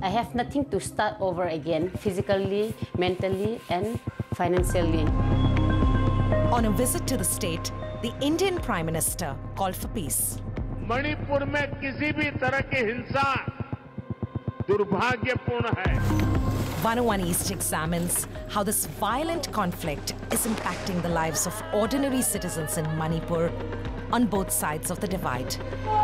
I have nothing to start over again, physically, mentally, and financially. On a visit to the state, the Indian Prime Minister called for peace. Manipur में किसी भी तरह की हिंसा दुर्भाग्यपूर्ण है. 101 East examines how this violent conflict is impacting the lives of ordinary citizens in Manipur on both sides of the divide.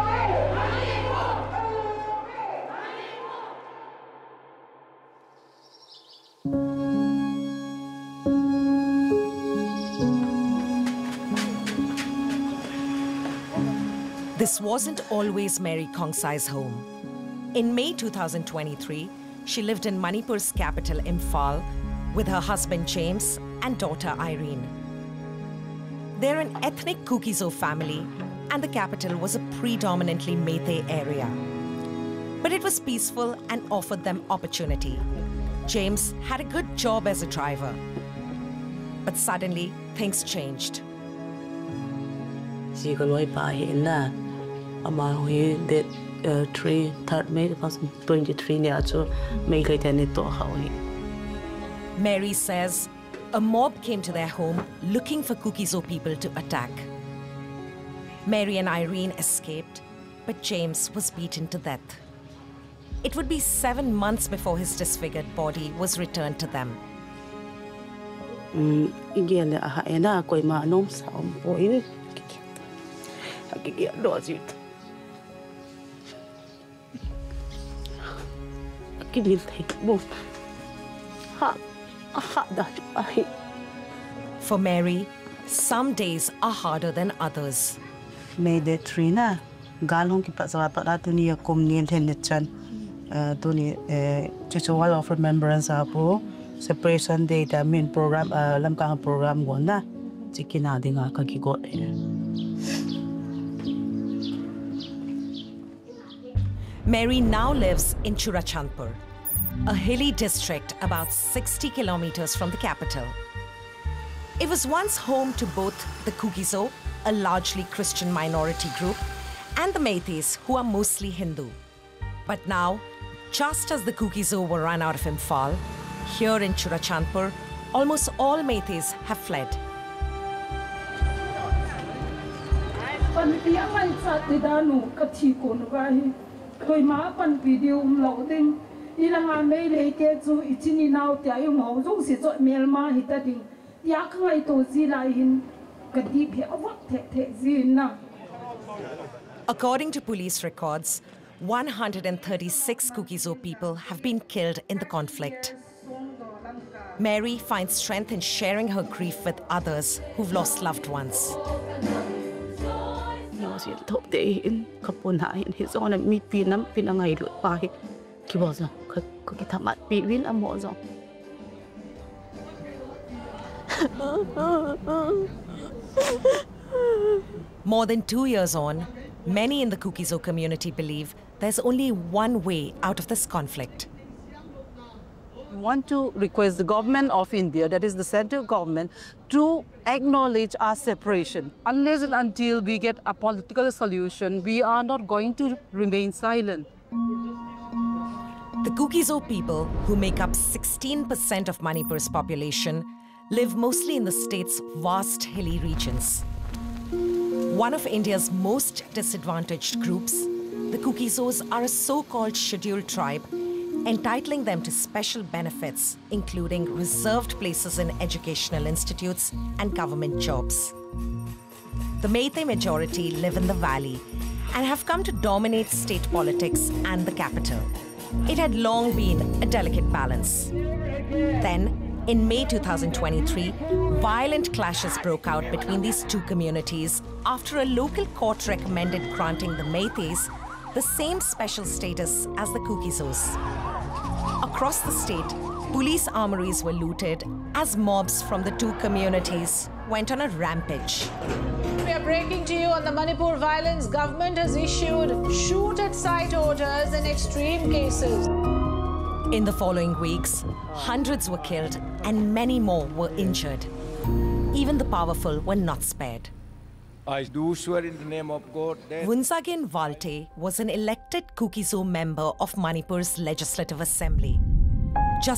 This wasn't always Mary Kongsai's home. In May 2023, she lived in Manipur's capital, Imphal, with her husband James and daughter Irene. They're an ethnic Kuki-Zo family, and the capital was a predominantly Meitei area. But it was peaceful and offered them opportunity. James had a good job as a driver. But suddenly, things changed. Mary says a mob came to their home looking for Kuki-Zo people to attack. Mary and Irene escaped, but James was beaten to death. It would be 7 months before his disfigured body was returned to them. For Mary, some days are harder than others. May the Trina, Galong Pasapatuni, Communion Tenetchan, Tony, just a wall of remembrance, Apo, separation data, main program, Lamkang program, Wanda, Chikina Dinga Kakigo. Mary now lives in Churachandpur, a hilly district about 60 kilometers from the capital. It was once home to both the Kuki-Zo, a largely Christian minority group, and the Meiteis, who are mostly Hindu. But now, just as the Kuki-Zo were run out of Imphal, here in Churachandpur, almost all Meiteis have fled. According to police records, 136 Kuki-Zo people have been killed in the conflict. Mary finds strength in sharing her grief with others who've lost loved ones. More than 2 years on, many in the Kuki-Zo community believe there's only one way out of this conflict. We want to request the government of India, that is the central government, to acknowledge our separation. Unless and until we get a political solution, we are not going to remain silent. The Kuki-Zo people, who make up 16% of Manipur's population, live mostly in the state's vast hilly regions. One of India's most disadvantaged groups, the Kuki-Zos are a so-called scheduled tribe, entitling them to special benefits, including reserved places in educational institutes and government jobs. The Meitei majority live in the valley and have come to dominate state politics and the capital. It had long been a delicate balance. Then, in May 2023, violent clashes broke out between these two communities after a local court recommended granting the Meiteis the same special status as the Kuki-Zos. Across the state, police armories were looted as mobs from the two communities went on a rampage. We are breaking to you on the Manipur violence. Government has issued shoot-at-sight orders in extreme cases. In the following weeks, hundreds were killed and many more were injured. Even the powerful were not spared. I do swear in the name of God that Wunsagin Walte was an elected Kuki-Zo member of Manipur's Legislative Assembly.